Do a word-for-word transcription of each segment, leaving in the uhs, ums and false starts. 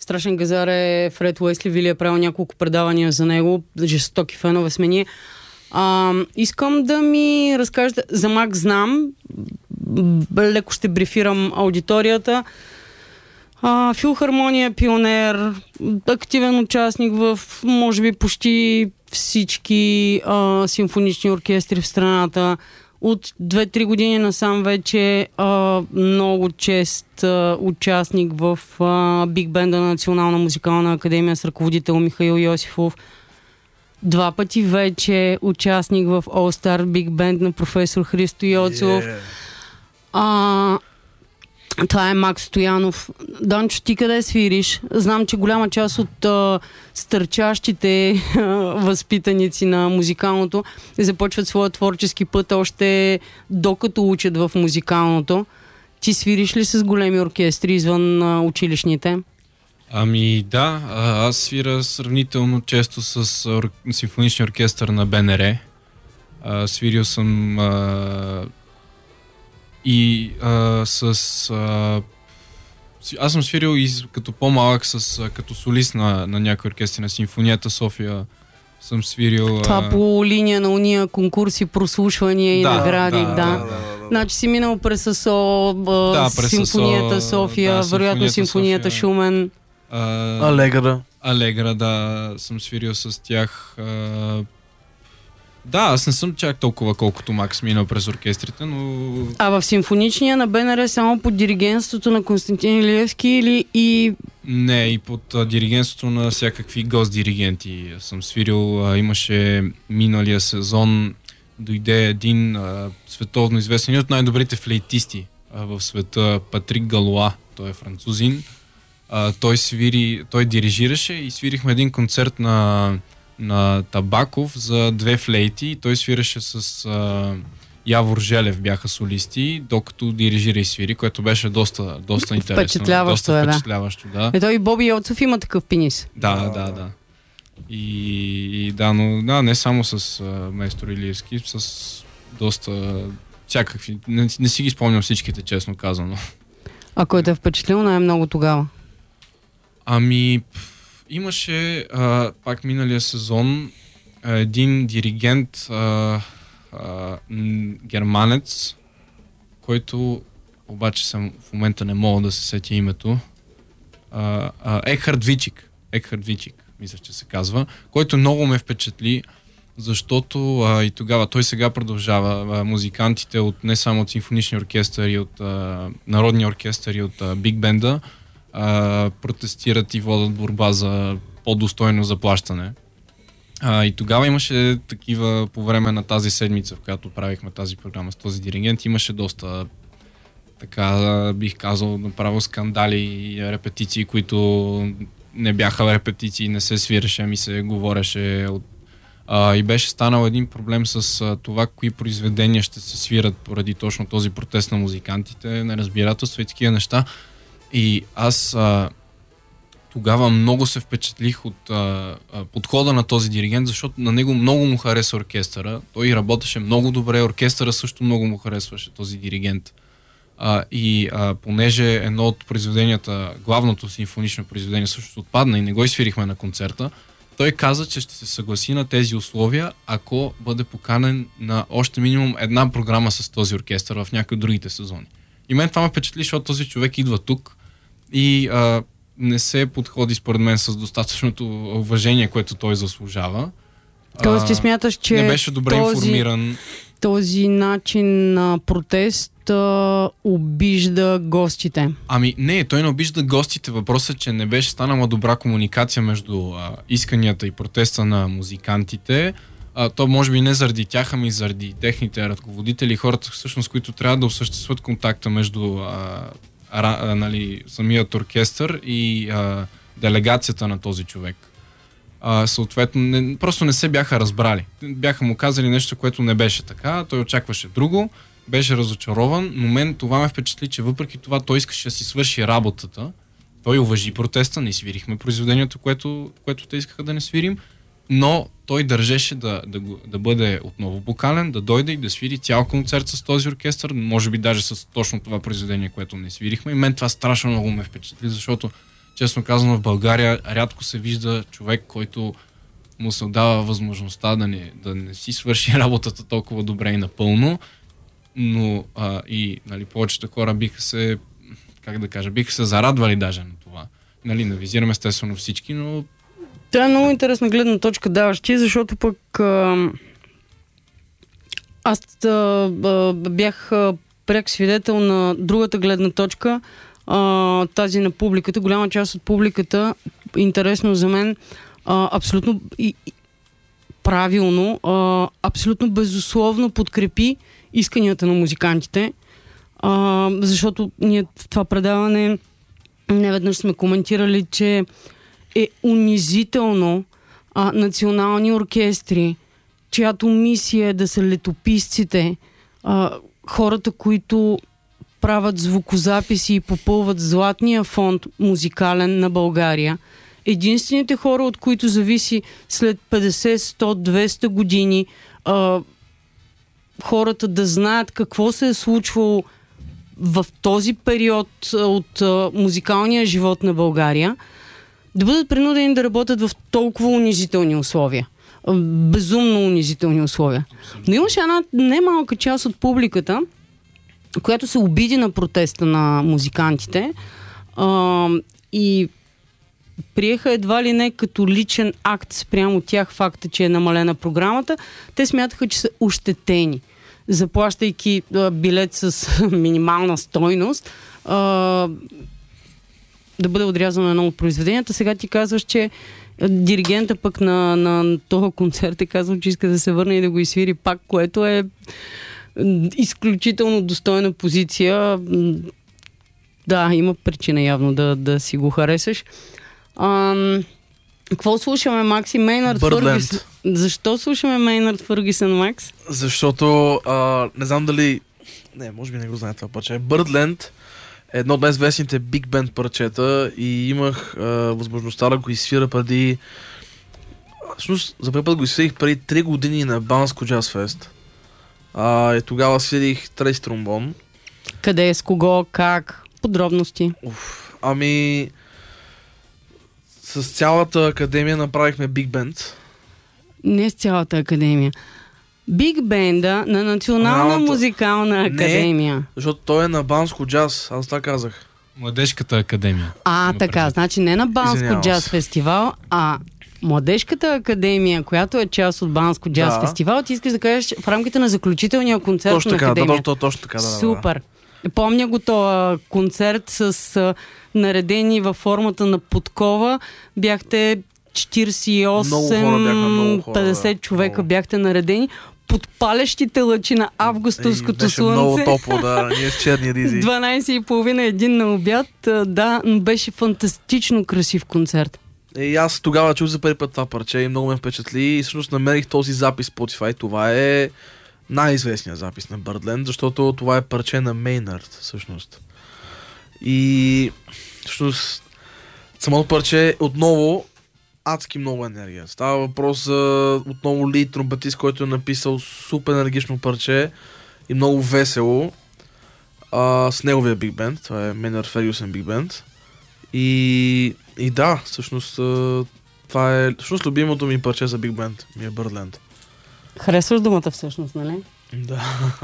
страшен газар е Фред Уесли. Вили е правил няколко предавания за него. Жестоки фенове сме ние. А, искам да ми разкажете за Мак знам. Леко ще брифирам аудиторията. А, филхармония, пионер, активен участник в може би почти всички а, симфонични оркестри в страната. От две-три години насам вече а, много чест а, участник в а, Биг Бенда на Национална музикална академия с ръководител Михаил Йосифов. Два пъти вече участник в All Star Big Band на професор Христо Йоцов. Yeah. А, това е Мак Стоянов. Данчо, ти къде свириш? Знам, че голяма част от а, стърчащите а, възпитаници на музикалното започват своя творчески път още докато учат в музикалното. Ти свириш ли с големи оркестри извън а, училищните? Ами да, аз свира сравнително често с ор... симфоничния оркестър на БНР. А, свирил съм а, и а, с... А, аз съм свирил и като по-малък, с, а, като солист на, на някои оркестри на Симфонията София. Съм свирил... Това а... по линия на уния конкурси, прослушвания и да, награди. Да, да. да, да, да, да. Значи си минал през АСО, да, през Симфонията София, да, вероятно Симфонията София. Шумен. Uh, Алегра. Алегра, да, съм свирил с тях. Uh, да, аз не съм чак толкова колкото Макс минал през оркестрите, но... А в симфоничния на БНР само под диригентството на Константин Илиевски или и... Не, и под а, диригентството на всякакви гост-диригенти съм свирил. А, имаше миналия сезон, дойде един а, световно известен, един от най-добрите флейтисти а, в света, Патрик Галуа, той е французин. Uh, той свири, той дирижираше и свирихме един концерт на, на Табаков за две флейти. Той свираше с uh, Явор Желев, бяха солисти, докато дирижира и свири, което беше доста, доста интересно. Впечатляващо доста е, впечатляващо, да. Ето и Боби Йоцов има такъв пенис. Да, да, да. И, и да, но да, не само с uh, Майстор Илиевски, с доста всякакви. Не, не си ги спомням всичките, честно казано. А кой те е впечатлил най-много тогава? Ами, имаше а, пак миналия сезон а, един диригент, а, а, германец, който обаче съм в момента не мога да се сетя името. А, а, Екхард Вичик, Екхард Вичик, мисля, че се казва, който много ме впечатли, защото а, и тогава, той сега продължава, а, музикантите от не само от симфонични оркестър и от а, народни оркестър и от а, Биг Бенда, Uh, протестират и водят борба за по-достойно заплащане. Uh, и тогава имаше такива, по време на тази седмица, в която правихме тази програма с този диригент, имаше доста, така бих казал, направо скандали и репетиции, които не бяха репетиции, не се свиреше, ами се говореше. От... Uh, и беше станал един проблем с uh, това, кои произведения ще се свират поради точно този протест на музикантите, неразбирателство и такива неща. И аз а, тогава много се впечатлих от а, а, подхода на този диригент, защото на него много му хареса оркестъра. Той работеше много добре, оркестъра също много му харесваше този диригент. А, и а, понеже едно от произведенията, главното симфонично произведение също отпадна и не го изсвирихме на концерта, той каза, че ще се съгласи на тези условия, ако бъде поканен на още минимум една програма с този оркестър в някои от другите сезони. И мен това ме впечатли, защото този човек идва тук и а, не се подходи според мен с достатъчното уважение, което той заслужава. Тоест ти смяташ, че не беше добре този, информиран. Този начин на протест а, обижда гостите? Ами не, той не обижда гостите. Въпросът е, че не беше станала добра комуникация между а, исканията и протеста на музикантите. А, то може би не заради тях, ами заради техните ръководители, хората всъщност, които трябва да осъществят контакта между а, а, а, нали, самият оркестър и а, делегацията на този човек. А, съответно, не, просто не се бяха разбрали. Бяха му казали нещо, което не беше така, той очакваше друго, беше разочарован, но мен това ме впечатли, че въпреки това той искаше да си свърши работата, той уважи протеста, не свирихме произведението, което, което те искаха да не свирим, но той държеше да, да, да бъде отново поканен, да дойде и да свири цял концерт с този оркестър, може би даже с точно това произведение, което не свирихме. И мен това страшно много ме впечатли, защото честно казано в България рядко се вижда човек, който му се отдава възможността да не, да не си свърши работата толкова добре и напълно, но а, и нали, повечето хора биха се, как да кажа, биха се зарадвали даже на това. Нали, не визирам естествено всички, но... Това е много интересна гледна точка даваш ти, защото пък а, аз а, а, бях а, пряк свидетел на другата гледна точка, а, тази на публиката. Голяма част от публиката, интересно за мен, а, абсолютно и, и, правилно, а, абсолютно безусловно подкрепи исканията на музикантите, а, защото ние в това предаване неведнъж сме коментирали, че е унизително а, национални оркестри, чиято мисия е да са летописците, а, хората, които правят звукозаписи и попълват златния фонд музикален на България. Единствените хора, от които зависи след петдесет, сто, двеста години а, хората да знаят какво се е случвало в този период от а, музикалния живот на България, да бъдат принудени да работят в толкова унизителни условия. А, безумно унизителни условия. Но имаше една немалка част от публиката, която се обиди на протеста на музикантите а, и приеха едва ли не като личен акт спрямо тях факта, че е намалена програмата. Те смятаха, че са ощетени, заплащайки а, билет с минимална стойност, а, да бъде отрязано едно от произведенията. Сега ти казваш, че диригента пък на, на този концерт е казал, че иска да се върне и да го изсвири пак, което е изключително достойна позиция. Да, има причина явно да, да си го харесаш. Ам, какво слушаме, Макси? Мейнард Фъргюсън. Защо слушаме Мейнард Фъргюсън, Макс? Защото а, не знам дали... Не, може би не го знаете това парче. Birdland е едно от най-известните биг бенд парчета и имах а, възможността да го изсвира преди... Всъщност, за първи път го изсвирих преди три години на Банско Джаз Фест. А, и тогава свирих трети тромбон. Къде, с кого, как? Подробности. Уф, ами... С цялата академия направихме биг бенд. Не с цялата академия. Биг бенда на Национална Рамата... музикална академия. Не, защото той е на Банско джаз, аз така казах. Младежката академия. А, така, предвид. Значи не на Банско джаз фестивал, а Младежката академия, която е част от Банско джаз да. фестивал, ти искаш да кажеш в рамките на заключителния концерт точно на така, академия. Да, точно, точно така, да. Супер. Помня го този концерт с а, наредени във формата на подкова. Бяхте четиридесет и осем петдесет човека много. Бяхте наредени под палещите лъчи на августовското беше слънце. Много топло, да, ние с черни ризи. дванайсет и половина, един на обяд. Да, но беше фантастично красив концерт. И аз тогава чух за първи път това парче и много ме впечатли и всъщност намерих този запис Spotify. Това е най-известният запис на Birdland, защото това е парче на Мейнард, всъщност. И всъщност самото парче отново адски много енергия. Става въпрос за отново лид тромпетист, който е написал супер енергично парче и много весело а, с неговия биг бенд. Това е Мейнард Фъргюсън биг бенд. И, и да, всъщност това е всъщност любимото ми парче за биг бенд. Ми е Birdland. Харесваш думата всъщност, нали? Да.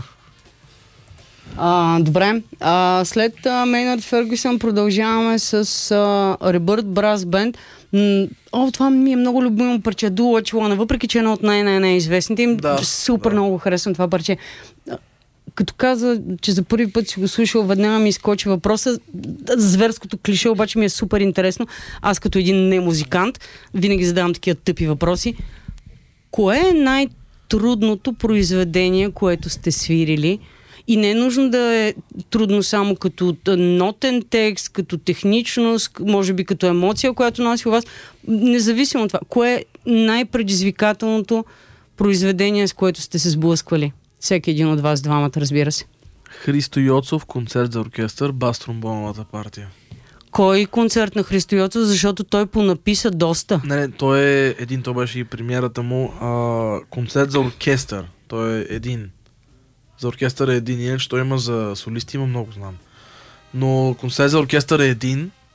А, добре. А, след Мейнард Фъргюсън продължаваме с а, Rebirth Brass Band. М- О, това ми е много любимо парче. Do What You Wanna, въпреки че е едно от най-най-най-известните им. Да, супер да. много харесвам това парче. Като каза, че за първи път си го слушал, веднага ми изкочи въпроса. Зверското клише обаче ми е супер интересно. Аз като един не музикант винаги задавам такива тъпи въпроси. Кое е най-трудното произведение, което сте свирили? И не е нужно да е трудно само като нотен текст, като техничност, може би като емоция, която носи у вас. Независимо от това, кое е най-предизвикателното произведение, с което сте се сблъсквали? Всеки един от вас, двамата, разбира се. Христо Йоцов, концерт за оркестър, бас тромбоновата партия. Кой концерт на Христо Йоцов? Защото той понаписа доста. Не, не, той е един, то беше и премиерата му. А, концерт за оркестър. Той е един. За оркестър е един, иначе той има за солисти, има много, знам. Но концерт за оркестър е един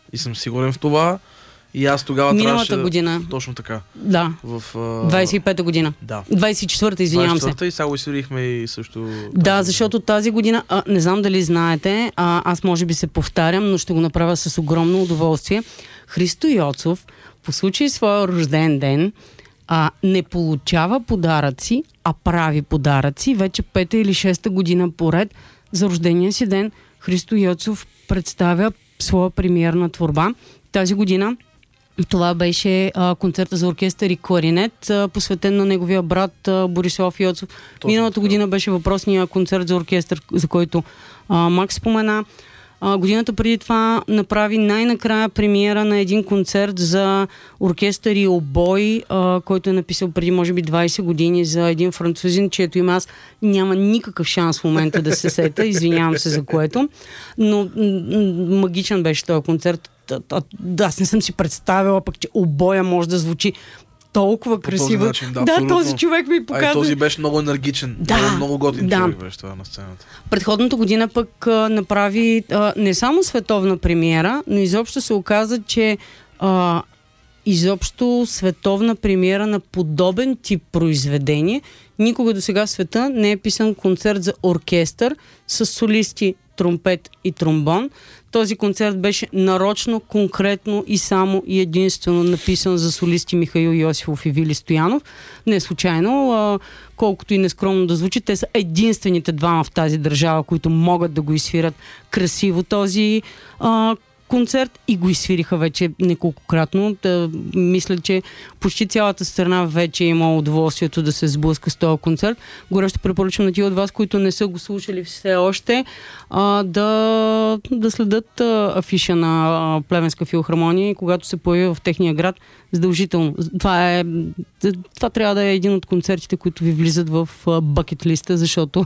И съм сигурен в това. И аз тогава Миналата трябваше... година. Точно така. Да. В, а... двайсет и пета година. Да. двайсет и четвърта, извинявам двайсет и се. четвърта и сега го изсвирихме и също... Да, защото тази година, а, не знам дали знаете, а, аз може би се повтарям, но ще го направя с огромно удоволствие. Христо Йоцов, по случай своя рожден ден, а, не получава подаръци, а прави подаръци. Вече пета или шеста година поред за рождения си ден Христо Йоцов представя своя премиерна творба. Тази година това беше а, концерта за оркестър и кларинет, а, посветен на неговия брат а, Борислав Йоцов. Точно Миналата така. година беше въпросния концерт за оркестър, за който а, Макс спомена. А, годината преди това направи най-накрая премиера на един концерт за оркестър и обой, а, който е написал преди може би двайсет години за един французин, чието име аз няма никакъв шанс в момента да се сета, извинявам се за което, но м- м- магичен беше този концерт. А, а, аз не съм си представила пък, че обоя може да звучи толкова красиво. начин, да, да, абсолютно. този човек ми А и показа. този беше много енергичен. Да, много, много готин да. човек беше това на сцената. Предходната година пък а, направи а, не само световна премиера, но изобщо се оказа, че а, изобщо световна премиера на подобен тип произведение. Никога до сега в света не е писан концерт за оркестър с солисти, тромпет и тромбон. Този концерт беше нарочно, конкретно и само и единствено написан за солисти Михаил Йосифов и Вили Стоянов. Не случайно, а, колкото и нескромно да звучи, те са единствените двама в тази държава, които могат да го изсвират красиво този а, концерт и го изсвириха вече неколкократно. Да, мисля, че почти цялата страна вече е имала удоволствието да се сблъска с този концерт. Горещо препоръчвам на тия от вас, които не са го слушали все още, а, да, да следят а, афиша на а, Плевенска филхармония и когато се появи в техния град, задължително. Това, е, това трябва да е един от концертите, които ви влизат в бъкет листа, защото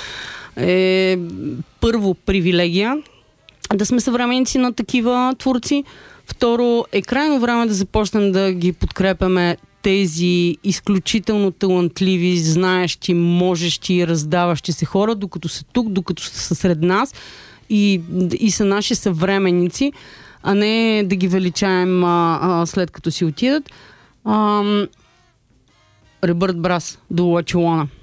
е първо привилегия да сме съвременници на такива творци. Второ, е крайно време да започнем да ги подкрепяме тези изключително талантливи, знаещи, можещи и раздаващи се хора, докато са тук, докато са сред нас и, и са наши съвременници, а не да ги величаем а, а, след като си отидат. Rebirth Brass, Do What You Wanna.